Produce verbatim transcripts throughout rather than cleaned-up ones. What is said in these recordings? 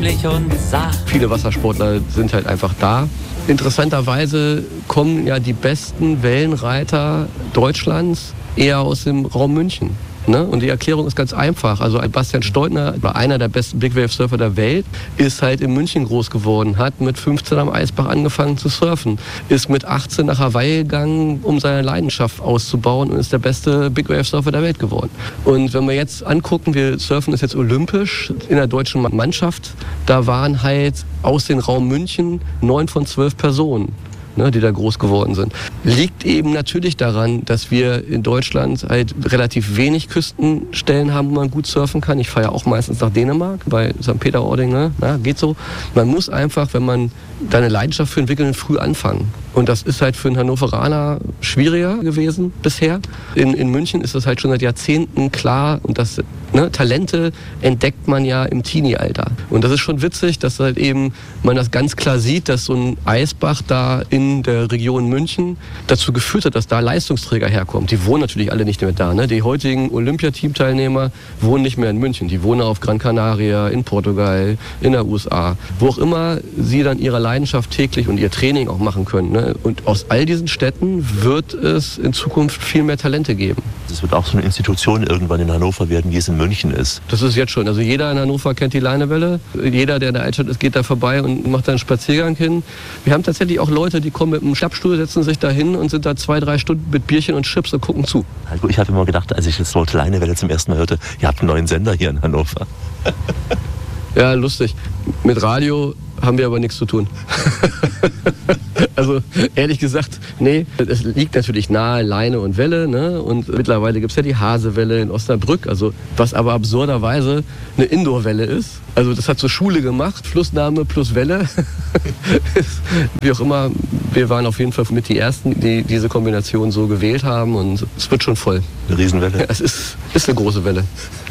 heimlich und sacht. Viele Wassersportler sind halt einfach da. Interessanterweise kommen ja die besten Wellenreiter Deutschlands eher aus dem Raum München. Ne? Und die Erklärung ist ganz einfach. Also Bastian Steutner, einer der besten Big Wave Surfer der Welt, ist halt in München groß geworden, hat mit fünfzehn am Eisbach angefangen zu surfen, ist mit achtzehn nach Hawaii gegangen, um seine Leidenschaft auszubauen und ist der beste Big Wave Surfer der Welt geworden. Und wenn wir jetzt angucken, wir surfen das jetzt olympisch in der deutschen Mannschaft, da waren halt aus dem Raum München neun von zwölf Personen, ne, die da groß geworden sind. Liegt eben natürlich daran, dass wir in Deutschland halt relativ wenig Küstenstellen haben, wo man gut surfen kann. Ich fahre ja auch meistens nach Dänemark, bei Sankt Peter-Ording, ne? Na, geht so. Man muss einfach, wenn man da eine Leidenschaft für entwickeln, früh anfangen. Und das ist halt für einen Hannoveraner schwieriger gewesen bisher. In, in München ist das halt schon seit Jahrzehnten klar. Und das, ne, Talente entdeckt man ja im Teenie-Alter. Und das ist schon witzig, dass halt eben man das ganz klar sieht, dass so ein Eisbach da in der Region München dazu geführt hat, dass da Leistungsträger herkommen. Die wohnen natürlich alle nicht mehr da. Ne? Die heutigen Olympiateam-Teilnehmer wohnen nicht mehr in München. Die wohnen auf Gran Canaria, in Portugal, in der U S A. Wo auch immer sie dann ihre Leidenschaft täglich und ihr Training auch machen können. Ne? Und aus all diesen Städten wird es in Zukunft viel mehr Talente geben. Es wird auch so eine Institution irgendwann in Hannover werden, wie es in München ist. Das ist jetzt schon. Also jeder in Hannover kennt die Leinewelle. Jeder, der in der Altstadt ist, geht da vorbei und macht da einen Spaziergang hin. Wir haben tatsächlich auch Leute, die kommen mit einem Klappstuhl, setzen sich da hin und sind da zwei, drei Stunden mit Bierchen und Chips und gucken zu. Also ich habe immer gedacht, als ich das Wort Leinewelle zum ersten Mal hörte, ihr habt einen neuen Sender hier in Hannover. Ja, lustig. Mit Radio haben wir aber nichts zu tun. Also ehrlich gesagt, nee, es liegt natürlich nahe Leine und Welle, ne? Und mittlerweile gibt es ja die Hasewelle in Osnabrück, also was aber absurderweise eine Indoor-Welle ist. Also das hat so Schule gemacht, Flussnahme plus Welle. Wie auch immer, wir waren auf jeden Fall mit die Ersten, die diese Kombination so gewählt haben und es wird schon voll. Eine Riesenwelle? Ja, es ist, ist eine große Welle.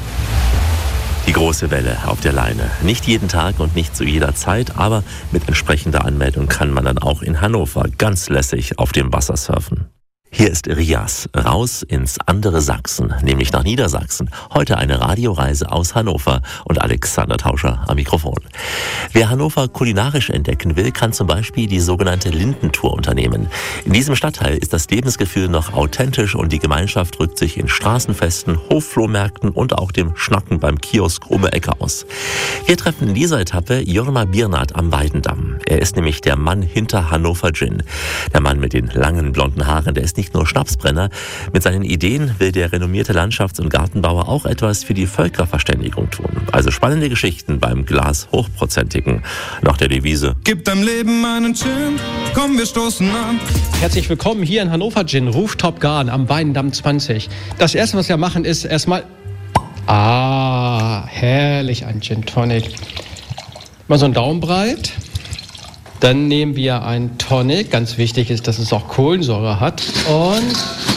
Die große Welle auf der Leine. Nicht jeden Tag und nicht zu jeder Zeit, aber mit entsprechender Anmeldung kann man dann auch in Hannover ganz lässig auf dem Wasser surfen. Hier ist Rias, raus ins andere Sachsen, nämlich nach Niedersachsen. Heute eine Radioreise aus Hannover und Alexander Tauscher am Mikrofon. Wer Hannover kulinarisch entdecken will, kann zum Beispiel die sogenannte Lindentour unternehmen. In diesem Stadtteil ist das Lebensgefühl noch authentisch und die Gemeinschaft drückt sich in Straßenfesten, Hofflohmärkten und auch dem Schnacken beim Kiosk um die Ecke aus. Wir treffen in dieser Etappe Jorma Birnat am Weidendamm. Er ist nämlich der Mann hinter Hannover Gin. Der Mann mit den langen blonden Haaren, der ist nicht nur Schnapsbrenner. Mit seinen Ideen will der renommierte Landschafts- und Gartenbauer auch etwas für die Völkerverständigung tun. Also spannende Geschichten beim Glas Hochprozentigen. Nach der Devise: Gib deinem Leben einen Gin, komm, wir stoßen an. Herzlich willkommen hier in Hannover Gin, Rooftop Garden am Weidendamm zwanzig. Das erste, was wir machen, ist erstmal... Ah, herrlich, ein Gin Tonic. Mal so einen Daumen breit. Dann nehmen wir einen Tonic. Ganz wichtig ist, dass es auch Kohlensäure hat. Und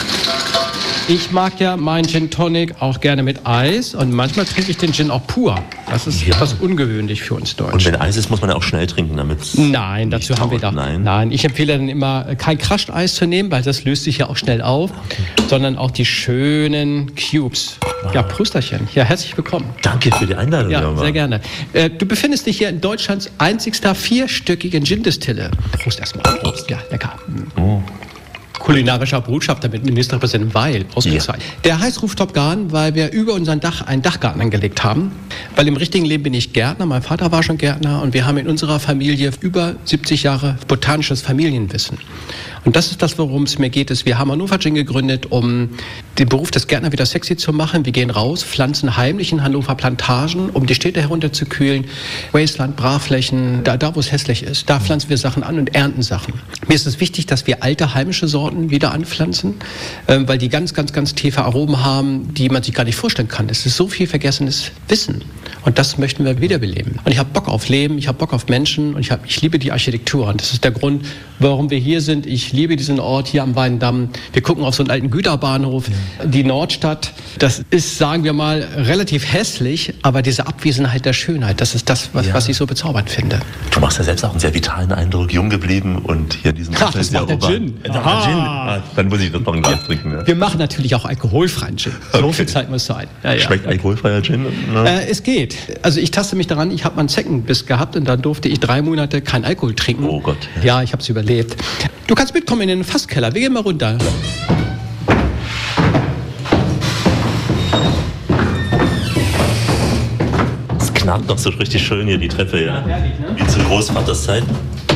ich mag ja meinen Gin Tonic auch gerne mit Eis. Und manchmal trinke ich den Gin auch pur. Das ist ja etwas ungewöhnlich für uns Deutsche. Und wenn Eis ist, muss man ja auch schnell trinken, damit Nein, dazu haben wir da. Nein. Nein, ich empfehle dann immer, kein Crushed Eis zu nehmen, weil das löst sich ja auch schnell auf. Okay. Sondern auch die schönen Cubes. Ja, Prösterchen. Ja, herzlich willkommen. Danke für die Einladung. Ja, Jorma. sehr gerne. Äh, du befindest dich hier in Deutschlands einzigster vierstöckigen Gin-Distille. Prost erstmal. Prost. Ja, lecker. Oh. Kulinarischer Botschafter mit Ministerpräsident Weil ausgezeichnet. Ja. Der heißt Rooftop Garden, weil wir über unseren Dach einen Dachgarten angelegt haben. Weil im richtigen Leben bin ich Gärtner, mein Vater war schon Gärtner und wir haben in unserer Familie über siebzig Jahre botanisches Familienwissen. Und das ist das, worum es mir geht. Ist, wir haben Hannover Gin gegründet, um den Beruf des Gärtners wieder sexy zu machen. Wir gehen raus, pflanzen heimlich in Hannover Plantagen, um die Städte herunterzukühlen. Wasteland, Brachflächen, da, da wo es hässlich ist, da pflanzen wir Sachen an und ernten Sachen. Mir ist es wichtig, dass wir alte heimische Sorten wieder anpflanzen, ähm, weil die ganz, ganz, ganz tiefe Aromen haben, die man sich gar nicht vorstellen kann. Es ist so viel vergessenes Wissen. Und das möchten wir wiederbeleben. Und ich habe Bock auf Leben, ich habe Bock auf Menschen und ich, hab, ich liebe die Architektur. Und das ist der Grund, warum wir hier sind. Ich liebe diesen Ort hier am Weidendamm. Wir gucken auf so einen alten Güterbahnhof. Ja. Die Nordstadt, das ist, sagen wir mal, relativ hässlich, aber diese Abwesenheit der Schönheit, das ist das, was, ja. was ich so bezaubernd finde. Du machst ja selbst auch einen sehr vitalen Eindruck, jung geblieben und hier diesen... Ach, das macht der Gin. Der Gin, Ah, dann muss ich das noch ein Glas trinken. Ja. Wir machen natürlich auch alkoholfreien Gin. So Okay. viel Zeit muss sein. Ja, ja. Schmeckt alkoholfreier Gin? Ne? Äh, es geht. Also ich taste mich daran, ich habe mal einen Zeckenbiss gehabt und dann durfte ich drei Monate kein Alkohol trinken. Oh Gott. Ja, ich habe es überlebt. Du kannst mitkommen in den Fasskeller. Wir gehen mal runter. Es knarrt noch so richtig schön hier die Treppe, ja. herrlich, ne? Wie zu Großvaters Zeit.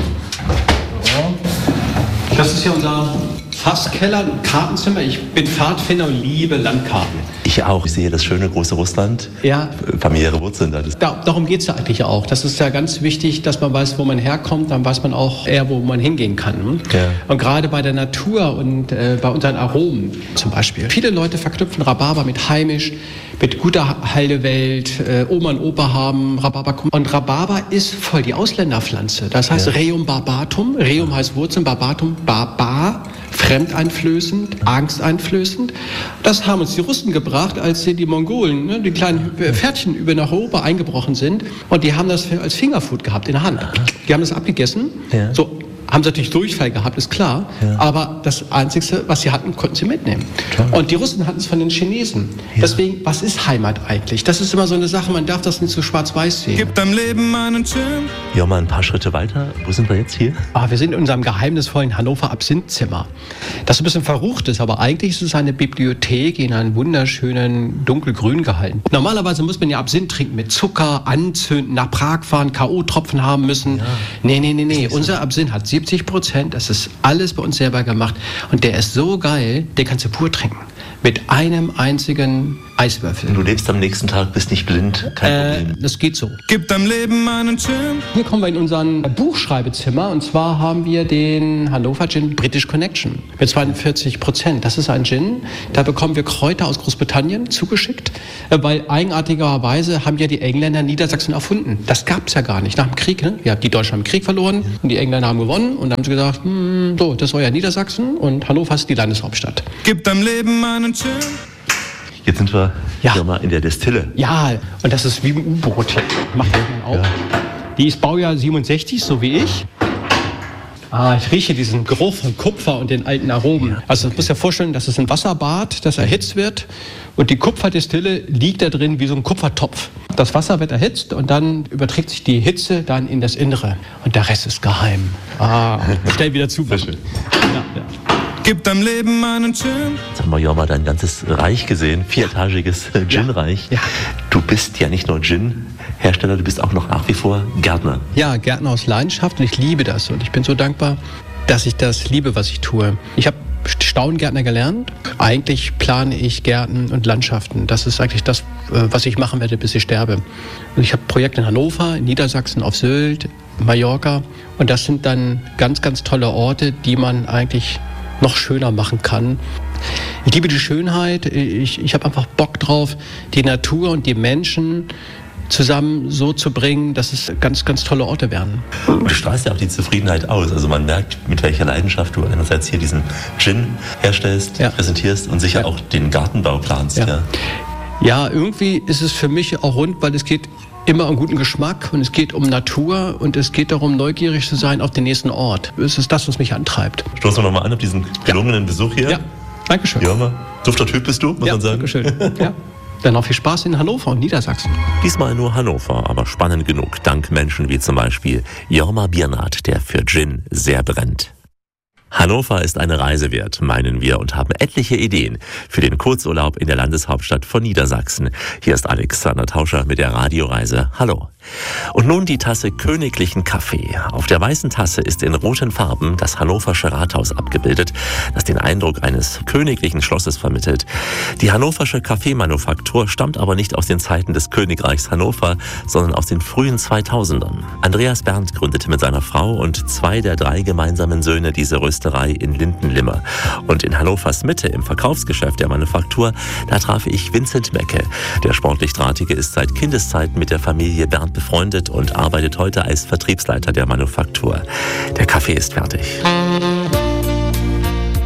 Das ist ja unser Fasskeller, ein Kartenzimmer. Ich bin Pfadfinder und liebe Landkarten. Ich auch. Ich sehe das schöne große Russland. Ja. Familiäre Wurzeln da. Das Da, darum geht es ja eigentlich auch. Das ist ja ganz wichtig, dass man weiß, wo man herkommt. Dann weiß man auch eher, wo man hingehen kann. Ja. Und gerade bei der Natur und äh, bei unseren Aromen zum Beispiel. Viele Leute verknüpfen Rhabarber mit heimisch, mit guter Heilewelt. Äh, Oma und Opa haben Rhabarber. Und Rhabarber ist voll die Ausländerpflanze. Das heißt Ja. Rheum barbatum. Rheum heißt Wurzeln, barbatum, barbar. Fremdeinflößend, angsteinflößend. Das haben uns die Russen gebracht, als sie die Mongolen, ne, die kleinen Pferdchen über nach Europa eingebrochen sind. Und die haben das als Fingerfood gehabt in der Hand. Die haben das abgegessen. Ja. So haben sie natürlich Durchfall gehabt, ist klar. Ja. Aber das Einzige, was sie hatten, konnten sie mitnehmen. Klar. Und die Russen hatten es von den Chinesen. Ja. Deswegen, was ist Heimat eigentlich? Das ist immer so eine Sache, man darf das nicht so schwarz-weiß sehen. Gib deinem Leben einen Gin. Ja, mal ein paar Schritte weiter. Wo sind wir jetzt hier? Ah, wir sind in unserem geheimnisvollen Hannover Absinthzimmer. Das ein bisschen verrucht ist, aber eigentlich ist es eine Bibliothek in einem wunderschönen dunkelgrün gehalten. Normalerweise muss man ja Absinth trinken mit Zucker, anzünden, nach Prag fahren, K O-Tropfen haben müssen. Ja. Nee, nee, nee, nee. Unser Absinth hat siebzig Prozent. Das ist alles bei uns selber gemacht. Und der ist so geil, den kannst du pur trinken. Mit einem einzigen Eiswürfel. Du lebst am nächsten Tag, bist nicht blind, kein Äh, Problem. das geht so. Gib deinem Leben einen Gin. Hier kommen wir in unser Buchschreibezimmer und zwar haben wir den Hannover Gin British Connection mit zweiundvierzig Prozent. Das ist ein Gin, da bekommen wir Kräuter aus Großbritannien zugeschickt, äh, weil eigenartigerweise haben ja die Engländer Niedersachsen erfunden. Das gab es ja gar nicht nach dem Krieg. Ne? Ja, die Deutschen haben den Krieg verloren und die Engländer haben gewonnen und dann haben sie gesagt, hm, so, das soll ja Niedersachsen und Hannover ist die Landeshauptstadt. Gib deinem Leben einen Gin. Jetzt sind wir Ja. hier mal in der Destille. Ja, und das ist wie ein U-Boot. Macht das mal auf. Ja. Die ist Baujahr siebenundsechzig, so wie ich. Ah, ich rieche diesen Geruch von Kupfer und den alten Aromen. Also, du musst dir vorstellen, das ist ein Wasserbad, das erhitzt wird. Und die Kupferdestille liegt da drin wie so ein Kupfertopf. Das Wasser wird erhitzt und dann überträgt sich die Hitze dann in das Innere. Und der Rest ist geheim. Ah, schnell wieder zu. Sehr schön. Ja, ja. Gib deinem Leben einen Gin. Jetzt haben wir ja mal dein ganzes Reich gesehen, vieretagiges äh, Gin-Reich. Ja. Du bist ja nicht nur Gin-Hersteller, du bist auch noch nach wie vor Gärtner. Ja, Gärtner aus Leidenschaft und ich liebe das. Und ich bin so dankbar, dass ich das liebe, was ich tue. Ich habe Staudengärtner gelernt. Eigentlich plane ich Gärten und Landschaften. Das ist eigentlich das, was ich machen werde, bis ich sterbe. Und ich habe Projekte in Hannover, in Niedersachsen, auf Sylt, Mallorca. Und das sind dann ganz, ganz tolle Orte, die man eigentlich noch schöner machen kann. Ich liebe die Schönheit. Ich, ich habe einfach Bock drauf, die Natur und die Menschen zusammen so zu bringen, dass es ganz, ganz tolle Orte werden. Du strahlst ja auch die Zufriedenheit aus. Also man merkt, mit welcher Leidenschaft du einerseits hier diesen Gin herstellst, Ja. präsentierst und sicher Ja. auch den Gartenbau planst. Ja. Ja. Ja, irgendwie ist es für mich auch rund, weil es geht immer um guten Geschmack und es geht um Natur und es geht darum, neugierig zu sein auf den nächsten Ort. Es ist das, was mich antreibt. Stoßen wir nochmal an auf diesen gelungenen Besuch hier. Ja, Dankeschön. Jorma, dufter Typ bist du, muss Ja, man sagen. Dankeschön. Ja. Dann noch viel Spaß in Hannover und Niedersachsen. Diesmal nur Hannover, aber spannend genug, dank Menschen wie zum Beispiel Jorma Biernat, der für Gin sehr brennt. Hannover ist eine Reise wert, meinen wir, und haben etliche Ideen für den Kurzurlaub in der Landeshauptstadt von Niedersachsen. Hier ist Alexander Tauscher mit der Radioreise. Hallo. Und nun die Tasse königlichen Kaffee. Auf der weißen Tasse ist in roten Farben das Hannoversche Rathaus abgebildet, das den Eindruck eines königlichen Schlosses vermittelt. Die hannoversche Kaffeemanufaktur stammt aber nicht aus den Zeiten des Königreichs Hannover, sondern aus den frühen zweitausendern. Andreas Berndt gründete mit seiner Frau und zwei der drei gemeinsamen Söhne diese Rösterei in Lindenlimmer. Und in Hannovers Mitte, im Verkaufsgeschäft der Manufaktur, da traf ich Vincent Mecke. Der sportlich Drahtige ist seit Kindeszeiten mit der Familie Berndt befreundet und arbeitet heute als Vertriebsleiter der Manufaktur. Der Kaffee ist fertig.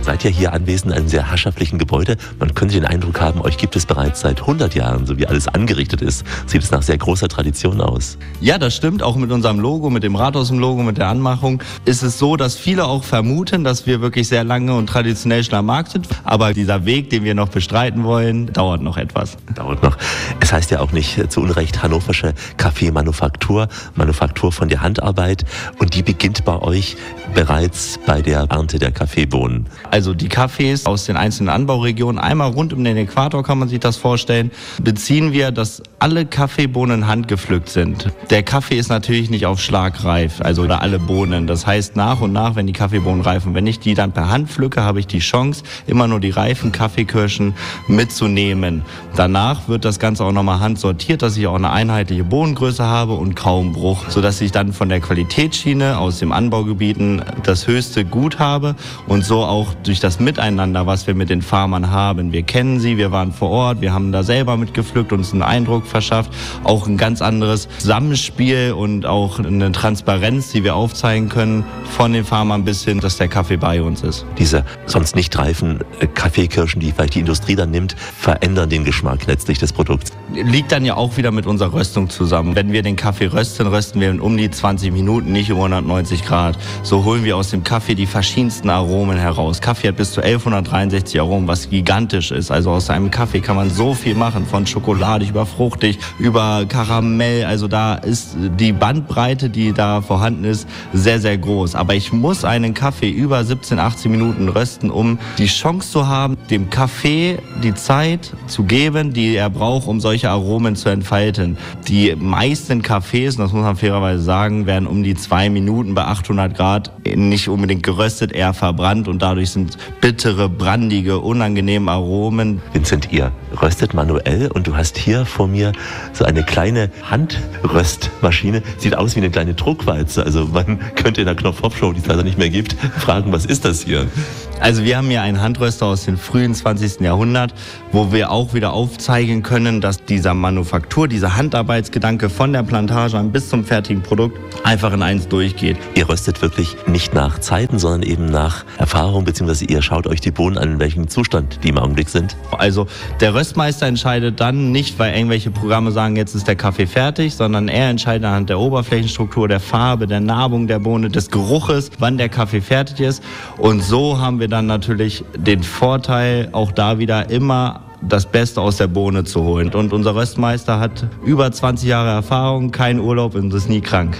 seid ja hier anwesend in einem sehr herrschaftlichen Gebäude. Man könnte den Eindruck haben, euch gibt es bereits seit hundert Jahren, so wie alles angerichtet ist. Sieht es nach sehr großer Tradition aus. Ja, das stimmt. Auch mit unserem Logo, mit dem Rathaus im Logo, mit der Anmachung ist es so, dass viele auch vermuten, dass wir wirklich sehr lange und traditionell schon am Markt sind. Aber dieser Weg, den wir noch bestreiten wollen, dauert noch etwas. Dauert noch. Es heißt ja auch nicht zu Unrecht hannoversche Kaffeemanufaktur, Manufaktur von der Handarbeit. Und die beginnt bei euch bereits bei der Ernte der Kaffeebohnen. Also die Kaffees aus den einzelnen Anbauregionen, einmal rund um den Äquator kann man sich das vorstellen, beziehen wir, dass alle Kaffeebohnen handgepflückt sind. Der Kaffee ist natürlich nicht auf Schlag reif, also oder alle Bohnen. Das heißt, nach und nach, wenn die Kaffeebohnen reifen, wenn ich die dann per Hand pflücke, habe ich die Chance, immer nur die reifen Kaffeekirschen mitzunehmen. Danach wird das Ganze auch nochmal handsortiert, dass ich auch eine einheitliche Bohnengröße habe und kaum Bruch, sodass ich dann von der Qualitätsschiene aus den Anbaugebieten das höchste Gut habe und so auch durch das Miteinander, was wir mit den Farmern haben. Wir kennen sie, wir waren vor Ort, wir haben da selber mitgepflückt, uns einen Eindruck verschafft, auch ein ganz anderes Zusammenspiel und auch eine Transparenz, die wir aufzeigen können von den Farmern bis hin, dass der Kaffee bei uns ist. Diese sonst nicht reifen Kaffeekirschen, die vielleicht die Industrie dann nimmt, verändern den Geschmack letztlich des Produkts. Liegt dann ja auch wieder mit unserer Röstung zusammen. Wenn wir den Kaffee rösten, rösten wir in um die zwanzig Minuten, nicht um hundertneunzig Grad. So holen wir aus dem Kaffee die verschiedensten Aromen heraus. Kaffee hat bis zu elfhundertdreiundsechzig Aromen, was gigantisch ist. Also aus einem Kaffee kann man so viel machen, von schokoladig über fruchtig, über Karamell. Also da ist die Bandbreite, die da vorhanden ist, sehr, sehr groß. Aber ich muss einen Kaffee über siebzehn, achtzehn Minuten rösten, um die Chance zu haben, dem Kaffee die Zeit zu geben, die er braucht, um solche Aromen zu entfalten. Die meisten Kaffees, das muss man fairerweise sagen, werden um die zwei Minuten bei achthundert Grad nicht unbedingt geröstet, eher verbrannt und dadurch sind bittere, brandige, unangenehme Aromen. Vincent, ihr röstet manuell und du hast hier vor mir so eine kleine Handröstmaschine. Sieht aus wie eine kleine Druckwalze. Also man könnte in der Knopf-Hop-Show, die es leider nicht mehr gibt, fragen, was ist das hier? Also wir haben hier einen Handröster aus dem frühen zwanzigsten Jahrhundert, wo wir auch wieder aufzeigen können, dass dieser Manufaktur, dieser Handarbeitsgedanke von der Plantage an bis zum fertigen Produkt einfach in eins durchgeht. Ihr röstet wirklich nicht nach Zeiten, sondern eben nach Erfahrung, beziehungsweise ihr schaut euch die Bohnen an, in welchem Zustand die im Augenblick sind. Also der Röstmeister entscheidet dann nicht, weil irgendwelche Programme sagen, jetzt ist der Kaffee fertig, sondern er entscheidet anhand der Oberflächenstruktur, der Farbe, der Narbung der Bohne, des Geruches, wann der Kaffee fertig ist. Und so haben wir dann natürlich den Vorteil, auch da wieder immer das Beste aus der Bohne zu holen. Und unser Röstmeister hat über zwanzig Jahre Erfahrung, keinen Urlaub und ist nie krank.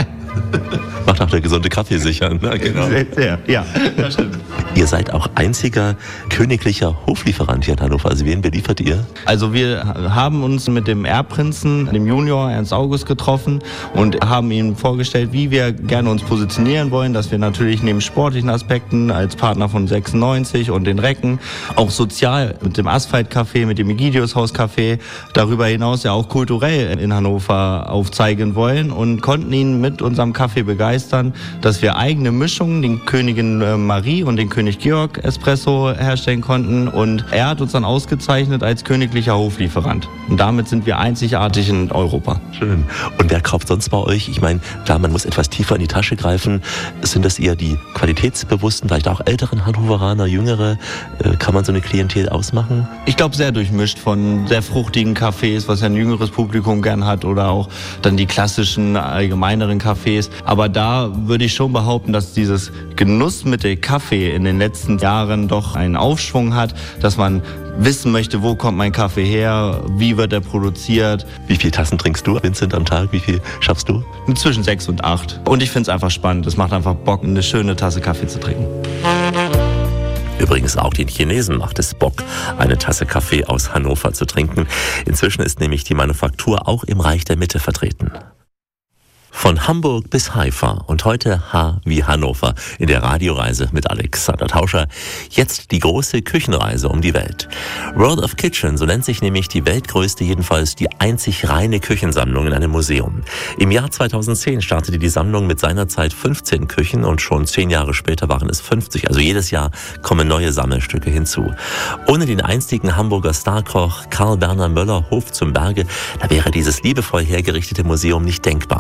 Macht auch der gesunde Kaffee sicher. Ne? Genau. Ja, ja, das stimmt. Ihr seid auch einziger königlicher Hoflieferant hier in Hannover. Also wen beliefert ihr? Also wir haben uns mit dem Erbprinzen, dem Junior Ernst August getroffen und haben ihm vorgestellt, wie wir gerne uns positionieren wollen, dass wir natürlich neben sportlichen Aspekten als Partner von sechsundneunzig und den Recken auch sozial mit dem Asphalt-Café, mit dem Egidius Haus Café darüber hinaus ja auch kulturell in Hannover aufzeigen wollen und konnten ihn mit unserem Kaffee begeistern, dass wir eigene Mischungen, den Königin Marie und den König Georg Espresso herstellen konnten und er hat uns dann ausgezeichnet als königlicher Hoflieferant. Und damit sind wir einzigartig in Europa. Schön. Und wer kauft sonst bei euch? Ich meine, klar, man muss etwas tiefer in die Tasche greifen. Sind das eher die qualitätsbewussten, vielleicht auch älteren Hannoveraner, jüngere? Kann man so eine Klientel ausmachen? Ich glaube, sehr durchmischt von sehr fruchtigen Cafés, was ja ein jüngeres Publikum gern hat, oder auch dann die klassischen, allgemeineren Cafés. Aber da würde ich schon behaupten, dass dieses Genussmittel Kaffee in den letzten Jahren doch einen Aufschwung hat, dass man wissen möchte, wo kommt mein Kaffee her, wie wird er produziert. Wie viele Tassen trinkst du, Vincent, am Tag? Wie viel schaffst du? Zwischen sechs und acht. Und ich finde es einfach spannend. Es macht einfach Bock, eine schöne Tasse Kaffee zu trinken. Übrigens auch den Chinesen macht es Bock, eine Tasse Kaffee aus Hannover zu trinken. Inzwischen ist nämlich die Manufaktur auch im Reich der Mitte vertreten. Von Hamburg bis Haifa und heute H wie Hannover in der Radioreise mit Alexander Tauscher. Jetzt die große Küchenreise um die Welt. World of Kitchen, so nennt sich nämlich die weltgrößte, jedenfalls die einzig reine Küchensammlung in einem Museum. Im Jahr zweitausendzehn startete die Sammlung mit seinerzeit fünfzehn Küchen und schon zehn Jahre später waren es fünfzig. Also jedes Jahr kommen neue Sammelstücke hinzu. Ohne den einstigen Hamburger Starkoch Karl Werner Möller Hof zum Berge, da wäre dieses liebevoll hergerichtete Museum nicht denkbar.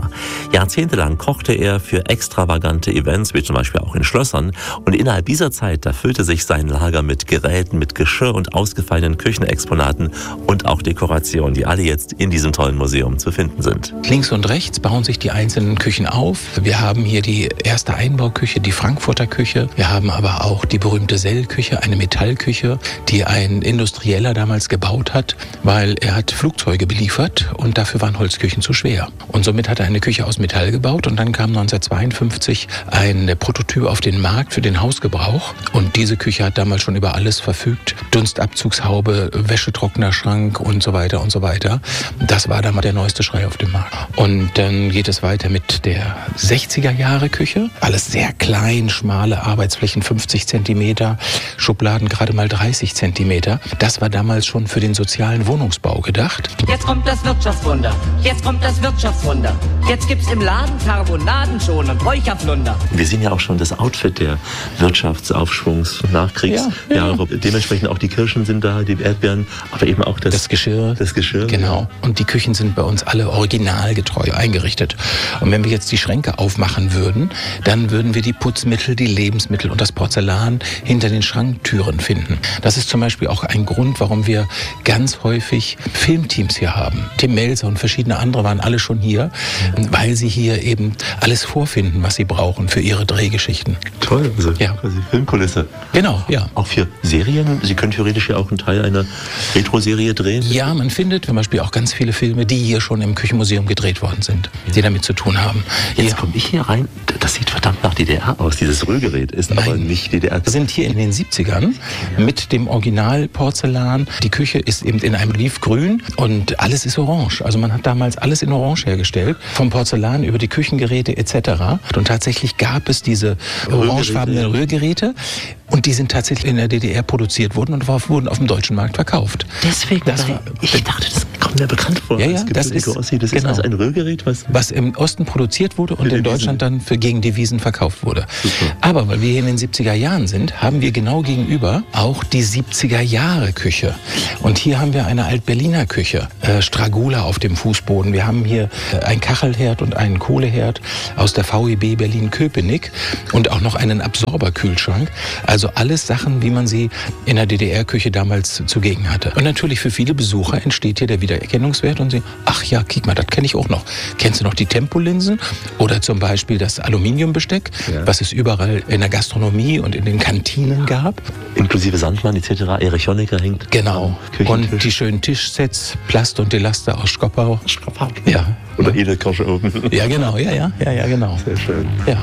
Jahrzehntelang kochte er für extravagante Events, wie zum Beispiel auch in Schlössern. Und innerhalb dieser Zeit, da füllte sich sein Lager mit Geräten, mit Geschirr und ausgefallenen Küchenexponaten und auch Dekorationen, die alle jetzt in diesem tollen Museum zu finden sind. Links und rechts bauen sich die einzelnen Küchen auf. Wir haben hier die erste Einbauküche, die Frankfurter Küche. Wir haben aber auch die berühmte Sellküche, eine Metallküche, die ein Industrieller damals gebaut hat, weil er hat Flugzeuge beliefert und dafür waren Holzküchen zu schwer. Und somit hat er eine Küche aus Metall gebaut und dann kam neunzehnhundertzweiundfünfzig ein Prototyp auf den Markt für den Hausgebrauch. Und diese Küche hat damals schon über alles verfügt. Dunstabzugshaube, Wäschetrocknerschrank und so weiter und so weiter. Das war damals der neueste Schrei auf dem Markt. Und dann geht es weiter mit der sechziger-Jahre-Küche. Alles sehr klein, schmale Arbeitsflächen, fünfzig Zentimeter, Schubladen gerade mal dreißig Zentimeter. Das war damals schon für den sozialen Wohnungsbau gedacht. Jetzt kommt das Wirtschaftswunder, jetzt kommt das Wirtschaftswunder. Jetzt gibt's im Laden Karbonaden schon und Räucherflunder. Wir sehen ja auch schon das Outfit der Wirtschaftsaufschwungs Nachkriegsjahre. Ja, ja. Dementsprechend auch die Kirschen sind da, die Erdbeeren, aber eben auch das, das Geschirr. Das Geschirr. Genau. Und die Küchen sind bei uns alle originalgetreu eingerichtet. Und wenn wir jetzt die Schränke aufmachen würden, dann würden wir die Putzmittel, die Lebensmittel und das Porzellan hinter den Schranktüren finden. Das ist zum Beispiel auch ein Grund, warum wir ganz häufig Filmteams hier haben. Tim Melzer und verschiedene andere waren alle schon hier, weil sie hier eben alles vorfinden, was sie brauchen für ihre Drehgeschichten. Toll, also ja. quasi Filmkulisse. Genau, ja. Auch für Serien? Sie können theoretisch ja auch einen Teil einer Retro-Serie drehen? Ja, man findet zum Beispiel auch ganz viele Filme, die hier schon im Küchenmuseum gedreht worden sind, ja. die damit zu tun haben. Jetzt ja. komme ich hier rein, das sieht verdammt nach D D R aus. Dieses Rührgerät ist Nein. aber nicht D D R. Wir sind hier in den siebzigern ja. mit dem Originalporzellan. Die Küche ist eben in einem Olivgrün und alles ist orange. Also man hat damals alles in orange hergestellt, vom Porzellan über die Küchengeräte et cetera. Und tatsächlich gab es diese orangefarbenen Rührgeräte. Und die sind tatsächlich in der D D R produziert worden und wurden auf dem deutschen Markt verkauft. Deswegen, das war, ich dachte, das kommt mir bekannt vor. Ja, ja, das ist, Ossi. Das genau. ist also ein Rührgerät, was... was im Osten produziert wurde und in Deutschland dann für gegen Devisen verkauft wurde. Super. Aber weil wir hier in den siebziger Jahren sind, haben wir genau gegenüber auch die siebziger Jahre Küche. Und hier haben wir eine Alt-Berliner Küche. Äh, Stragula auf dem Fußboden. Wir haben hier äh, ein Kachelherd und einen Kohleherd aus der V E B Berlin-Köpenick und auch noch einen Absorberkühlschrank. Also alles Sachen, wie man sie in der D D R-Küche damals zugegen hatte. Und natürlich für viele Besucher entsteht hier der Wiedererkennungswert und sie, ach ja, guck mal, das kenne ich auch noch. Kennst du noch die Tempolinsen? Oder zum Beispiel das Aluminiumbesteck, ja. was es überall in der Gastronomie und in den Kantinen gab. Inklusive Sandmann et cetera. Erich Honecker hängt. Genau. Und die schönen Tischsets, Plast und Delaster aus Stoppau. Stoppau. Ja. Oder Edelkirsche oben. Ja, genau, ja, ja, ja, ja, genau. Sehr schön. Ja.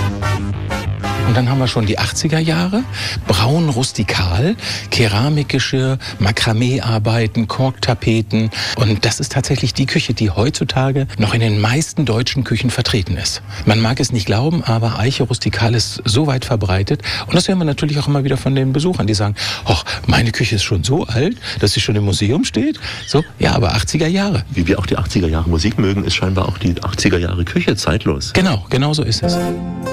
Und dann haben wir schon die achtziger Jahre, braun rustikal, Keramikgeschirr, Makramee-Arbeiten, Korktapeten. Und das ist tatsächlich die Küche, die heutzutage noch in den meisten deutschen Küchen vertreten ist. Man mag es nicht glauben, aber Eiche rustikal ist so weit verbreitet. Und das hören wir natürlich auch immer wieder von den Besuchern, die sagen, ach, meine Küche ist schon so alt, dass sie schon im Museum steht. So, ja, aber achtziger Jahre. Wie wir auch die achtziger Jahre Musik mögen, ist scheinbar auch die achtziger Jahre Küche zeitlos. Genau, genau so ist es.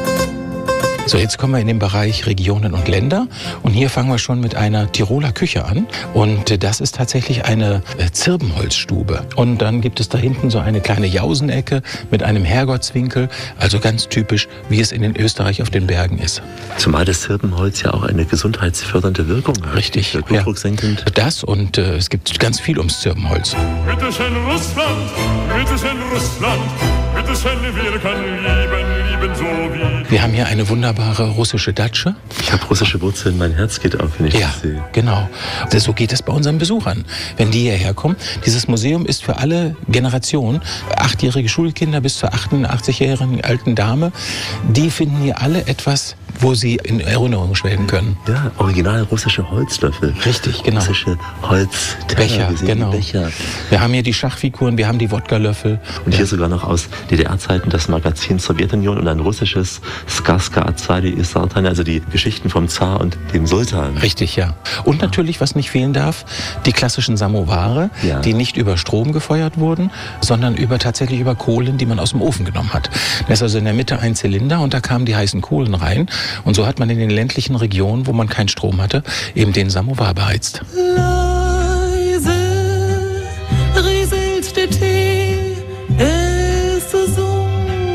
So, jetzt kommen wir in den Bereich Regionen und Länder und hier fangen wir schon mit einer Tiroler Küche an und das ist tatsächlich eine Zirbenholzstube und dann gibt es da hinten so eine kleine Jausenecke mit einem Herrgottswinkel, also ganz typisch, wie es in den Österreich auf den Bergen ist. Zumal das Zirbenholz ja auch eine gesundheitsfördernde Wirkung hat. Richtig, blutdrucksenkend. Ja. Das und äh, es gibt ganz viel ums Zirbenholz. Bitteschön Russland, bitteschön Russland, bitteschön, wir können lieben, lieben so wie... Wir haben hier eine wunderbare russische Datsche. Ich habe russische Wurzeln, mein Herz geht auf, wenn ich ja, das sehe. Genau. So geht es bei unseren Besuchern, wenn die hierher kommen. Dieses Museum ist für alle Generationen, achtjährige Schulkinder bis zur achtundachtzigjährigen alten Dame, die finden hier alle etwas, wo sie in Erinnerung schwelgen können. Ja, original russische Holzlöffel. Richtig, genau. Russische Holzteller. Becher, genau. Becher. Wir haben hier die Schachfiguren, wir haben die Wodka-Löffel. Und ja. hier sogar noch aus D D R-Zeiten das Magazin Sowjetunion und ein russisches Skaska Azadi Isartan, also die Geschichten vom Zar und dem Sultan. Richtig, ja. Und ja. natürlich, was nicht fehlen darf, die klassischen Samoware, ja. die nicht über Strom gefeuert wurden, sondern über tatsächlich über Kohlen, die man aus dem Ofen genommen hat. Da ist also in der Mitte ein Zylinder und da kamen die heißen Kohlen rein. Und so hat man in den ländlichen Regionen, wo man keinen Strom hatte, eben den Samowar beheizt. Leise rieselt der Tee, es summt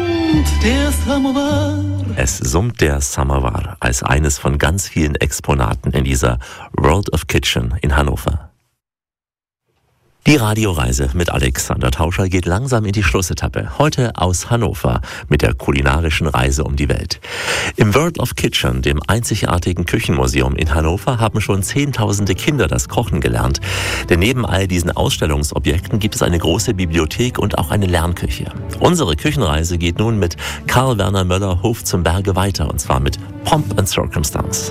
der Samovar. Es summt der Samovar als eines von ganz vielen Exponaten in dieser World of Kitchen in Hannover. Die Radioreise mit Alexander Tauscher geht langsam in die Schlussetappe. Heute aus Hannover mit der kulinarischen Reise um die Welt. Im World of Kitchen, dem einzigartigen Küchenmuseum in Hannover, haben schon zehntausende Kinder das Kochen gelernt. Denn neben all diesen Ausstellungsobjekten gibt es eine große Bibliothek und auch eine Lernküche. Unsere Küchenreise geht nun mit Karl Werner Möller Hof zum Berge weiter, und zwar mit Pomp and Circumstance.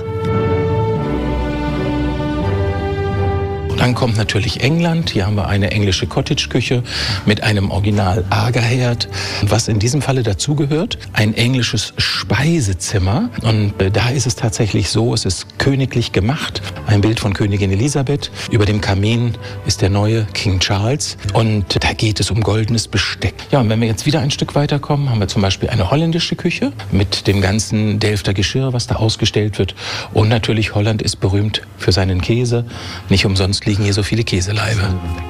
Dann kommt natürlich England. Hier haben wir eine englische Cottage-Küche mit einem Original-Agerherd. Was in diesem Falle dazugehört, ein englisches Speisezimmer. Und äh, da ist es tatsächlich so, es ist königlich gemacht. Ein Bild von Königin Elisabeth. Über dem Kamin ist der neue King Charles. Und da geht es um goldenes Besteck. Ja, und wenn wir jetzt wieder ein Stück weiterkommen, haben wir zum Beispiel eine holländische Küche mit dem ganzen Delfter Geschirr, was da ausgestellt wird. Und natürlich, Holland ist berühmt für seinen Käse. Nicht umsonst liegen hier so viele Käselaibe.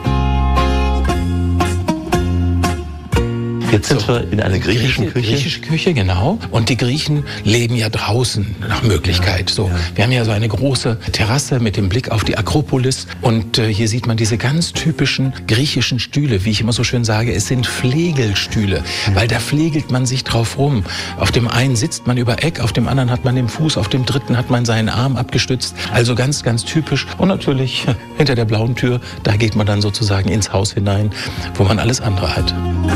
Jetzt sind so, wir in einer griechischen Küche. Griechische Küche, genau. Und die Griechen leben ja draußen nach Möglichkeit. So, wir haben ja so eine große Terrasse mit dem Blick auf die Akropolis. Und äh, hier sieht man diese ganz typischen griechischen Stühle. Wie ich immer so schön sage, es sind Flegelstühle. Weil da flegelt man sich drauf rum. Auf dem einen sitzt man über Eck, auf dem anderen hat man den Fuß, auf dem dritten hat man seinen Arm abgestützt. Also ganz, ganz typisch. Und natürlich hinter der blauen Tür, da geht man dann sozusagen ins Haus hinein, wo man alles andere hat.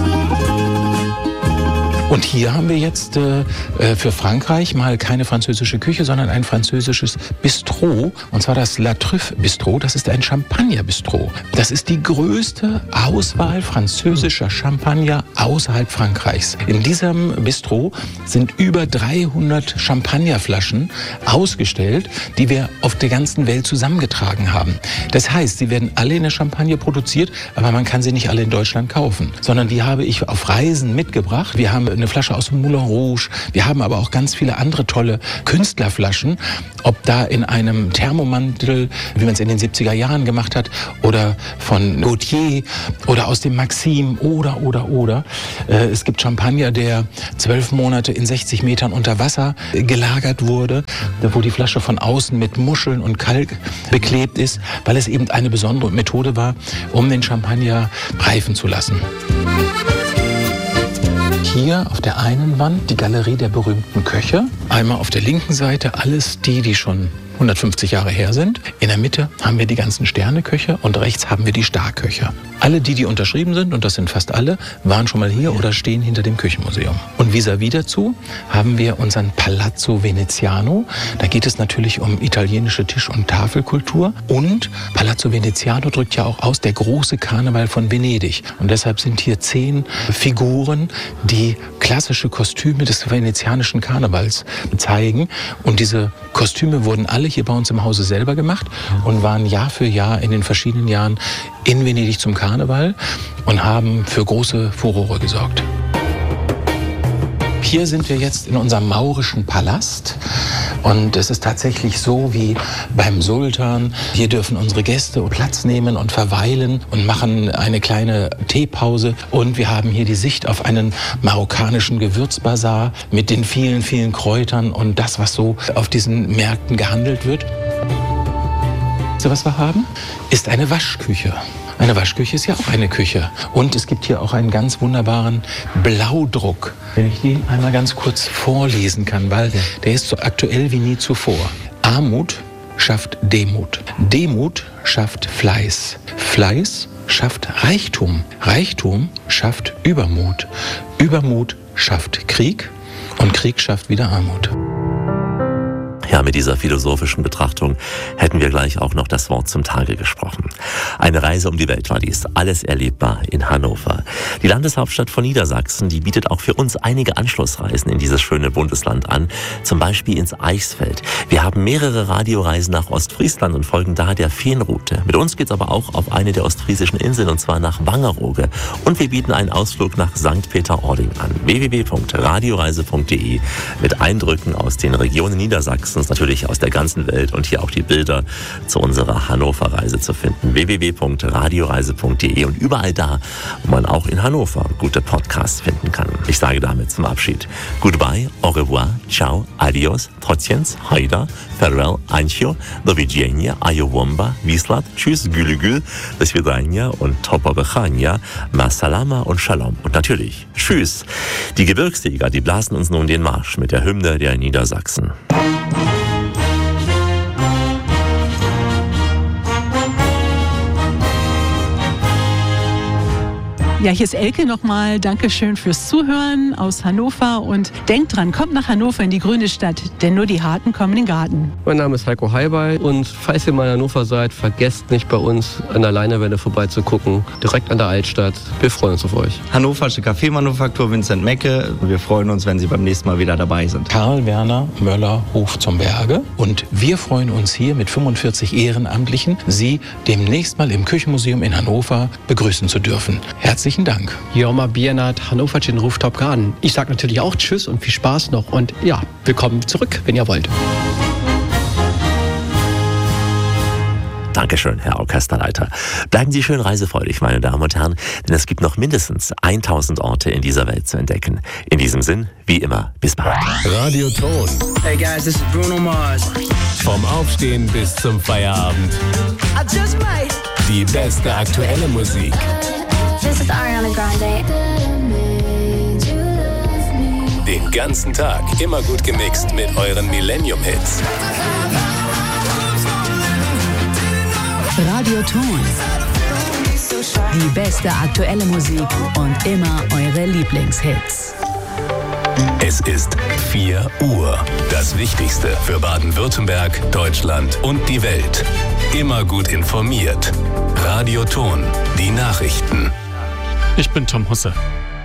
Und hier haben wir jetzt äh, für Frankreich mal keine französische Küche, sondern ein französisches Bistro. Und zwar das La Truffe Bistro. Das ist ein Champagner-Bistro. Das ist die größte Auswahl französischer Champagner außerhalb Frankreichs. In diesem Bistro sind über dreihundert Champagnerflaschen ausgestellt, die wir auf der ganzen Welt zusammengetragen haben. Das heißt, sie werden alle in der Champagne produziert, aber man kann sie nicht alle in Deutschland kaufen, sondern die habe ich auf Reisen mitgebracht. Wir haben eine Flasche aus dem Moulin Rouge. Wir haben aber auch ganz viele andere tolle Künstlerflaschen. Ob da in einem Thermomantel, wie man es in den siebziger Jahren gemacht hat, oder von Gautier oder aus dem Maxim oder, oder, oder. Äh, es gibt Champagner, der zwölf Monate in sechzig Metern unter Wasser gelagert wurde, wo die Flasche von außen mit Muscheln und Kalk beklebt ist, weil es eben eine besondere Methode war, um den Champagner reifen zu lassen. Hier auf der einen Wand die Galerie der berühmten Köche. Einmal auf der linken Seite alles die, die schon hundertfünfzig Jahre her sind. In der Mitte haben wir die ganzen Sterneköche und rechts haben wir die Starköche. Alle die, die unterschrieben sind, und das sind fast alle, waren schon mal hier oder stehen hinter dem Küchenmuseum. Und vis-à-vis dazu haben wir unseren Palazzo Veneziano. Da geht es natürlich um italienische Tisch- und Tafelkultur. Und Palazzo Veneziano drückt ja auch aus der große Karneval von Venedig. Und deshalb sind hier zehn Figuren, die klassische Kostüme des venezianischen Karnevals zeigen. Und diese Kostüme wurden alle hier bei uns im Hause selber gemacht und waren Jahr für Jahr in den verschiedenen Jahren in Venedig zum Karneval und haben für große Furore gesorgt. Hier sind wir jetzt in unserem maurischen Palast. Und es ist tatsächlich so wie beim Sultan. Hier dürfen unsere Gäste Platz nehmen und verweilen und machen eine kleine Teepause. Und wir haben hier die Sicht auf einen marokkanischen Gewürzbazar mit den vielen, vielen Kräutern und das, was so auf diesen Märkten gehandelt wird. So, was wir haben, ist eine Waschküche. Eine Waschküche ist ja auch eine Küche. Und es gibt hier auch einen ganz wunderbaren Blaudruck. Wenn ich den einmal ganz kurz vorlesen kann, weil der ist so aktuell wie nie zuvor. Armut schafft Demut. Demut schafft Fleiß. Fleiß schafft Reichtum. Reichtum schafft Übermut. Übermut schafft Krieg. Und Krieg schafft wieder Armut. Ja, mit dieser philosophischen Betrachtung hätten wir gleich auch noch das Wort zum Tage gesprochen. Eine Reise um die Welt war dies, alles erlebbar in Hannover. Die Landeshauptstadt von Niedersachsen, die bietet auch für uns einige Anschlussreisen in dieses schöne Bundesland an, zum Beispiel ins Eichsfeld. Wir haben mehrere Radioreisen nach Ostfriesland und folgen da der Feenroute. Mit uns geht's aber auch auf eine der ostfriesischen Inseln, und zwar nach Wangerooge. Und wir bieten einen Ausflug nach Sankt Peter-Ording an. w w w punkt radioreise punkt de mit Eindrücken aus den Regionen Niedersachsen uns natürlich aus der ganzen Welt und hier auch die Bilder zu unserer Hannover-Reise zu finden. w w w punkt radioreise punkt de und überall da, wo man auch in Hannover gute Podcasts finden kann. Ich sage damit zum Abschied Goodbye, au revoir, ciao, adios, trotjens, hajda, farewell, ancho, do widzenia, ayowomba, wislat, tschüss, gülügül, do svidania und topa bechania, ma salama und shalom. Und natürlich tschüss. Die Gebirgsjäger, die blasen uns nun den Marsch mit der Hymne der Niedersachsen. Ja, hier ist Elke nochmal. Dankeschön fürs Zuhören aus Hannover. Und denkt dran, kommt nach Hannover in die grüne Stadt, denn nur die Harten kommen in den Garten. Mein Name ist Heiko Heibey und falls ihr mal in Hannover seid, vergesst nicht bei uns an der Leinewelle vorbeizugucken. Direkt an der Altstadt. Wir freuen uns auf euch. Hannoversche Kaffeemanufaktur Vincent Mecke. Wir freuen uns, wenn Sie beim nächsten Mal wieder dabei sind. Karl Werner Möller, Hof zum Berge. Und wir freuen uns hier mit fünfundvierzig Ehrenamtlichen, Sie demnächst mal im Küchenmuseum in Hannover begrüßen zu dürfen. Herzlichen Dank. Jorma Biernat, Hannoverschen Rooftop Garden. Ich sage natürlich auch Tschüss und viel Spaß noch. Und ja, willkommen zurück, wenn ihr wollt. Dankeschön, Herr Orchesterleiter. Bleiben Sie schön reisefreudig, meine Damen und Herren, denn es gibt noch mindestens tausend Orte in dieser Welt zu entdecken. In diesem Sinn, wie immer, bis bald. Radio Ton. Hey guys, this is Bruno Mars. Vom Aufstehen bis zum Feierabend. I just might. Die beste aktuelle Musik. This is Ariana Grande. Den ganzen Tag immer gut gemixt mit euren Millennium-Hits. Radio Ton. Die beste aktuelle Musik und immer eure Lieblingshits. Es ist vier Uhr. Das Wichtigste für Baden-Württemberg, Deutschland und die Welt. Immer gut informiert. Radio Ton. Die Nachrichten. Ich bin Tom Husse.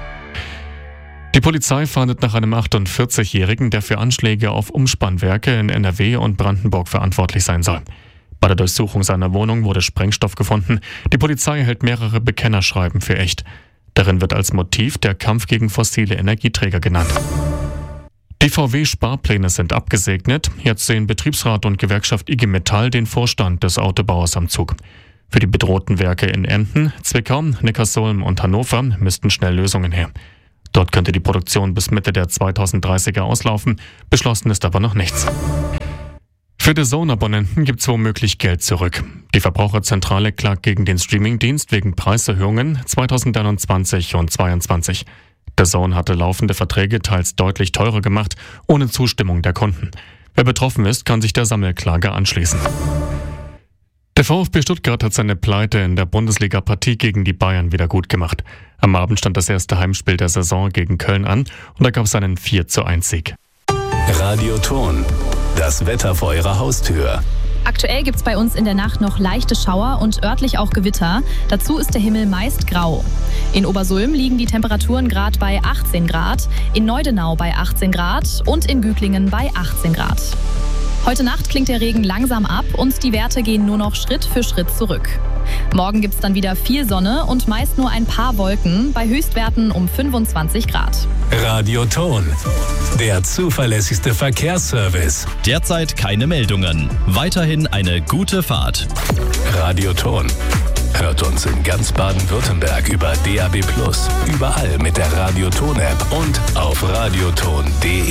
Die Polizei fahndet nach einem achtundvierzigjährigen, der für Anschläge auf Umspannwerke in N R W und Brandenburg verantwortlich sein soll. Bei der Durchsuchung seiner Wohnung wurde Sprengstoff gefunden. Die Polizei hält mehrere Bekennerschreiben für echt. Darin wird als Motiv der Kampf gegen fossile Energieträger genannt. Die V W-Sparpläne sind abgesegnet. Jetzt sehen Betriebsrat und Gewerkschaft I G Metall den Vorstand des Autobauers am Zug. Für die bedrohten Werke in Emden, Zwickau, Neckarsulm und Hannover müssten schnell Lösungen her. Dort könnte die Produktion bis Mitte der zweitausenddreißiger auslaufen. Beschlossen ist aber noch nichts. Für D A Z N-Abonnenten gibt es womöglich Geld zurück. Die Verbraucherzentrale klagt gegen den Streamingdienst wegen Preiserhöhungen zweitausendeinundzwanzig und zweitausendzweiundzwanzig. D A Z N hatte laufende Verträge teils deutlich teurer gemacht, ohne Zustimmung der Kunden. Wer betroffen ist, kann sich der Sammelklage anschließen. Der VfB Stuttgart hat seine Pleite in der Bundesliga-Partie gegen die Bayern wieder gut gemacht. Am Abend stand das erste Heimspiel der Saison gegen Köln an und da gab es einen vier zu eins Sieg. Radio Ton. Das Wetter vor Ihrer Haustür. Aktuell gibt es bei uns in der Nacht noch leichte Schauer und örtlich auch Gewitter. Dazu ist der Himmel meist grau. In Obersulm liegen die Temperaturen gerade bei achtzehn Grad, in Neudenau bei achtzehn Grad und in Güglingen bei achtzehn Grad. Heute Nacht klingt der Regen langsam ab und die Werte gehen nur noch Schritt für Schritt zurück. Morgen gibt es dann wieder viel Sonne und meist nur ein paar Wolken bei Höchstwerten um fünfundzwanzig Grad. Radio Ton, der zuverlässigste Verkehrsservice. Derzeit keine Meldungen. Weiterhin eine gute Fahrt. Radio Ton. Hört uns in ganz Baden-Württemberg über D A B plus, überall mit der Radio Ton App und auf radioton punkt de.